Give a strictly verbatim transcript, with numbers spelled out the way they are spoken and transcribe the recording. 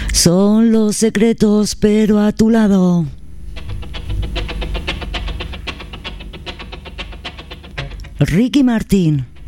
Son los secretos, pero a tu lado. Ricky Martin.